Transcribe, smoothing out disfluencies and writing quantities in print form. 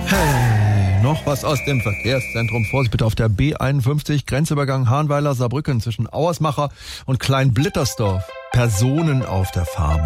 Hey, noch was aus dem Verkehrszentrum. Vorsicht bitte auf der B51, Grenzübergang Hahnweiler-Saarbrücken zwischen Auersmacher und Kleinblittersdorf. Personen auf der Fahrbahn.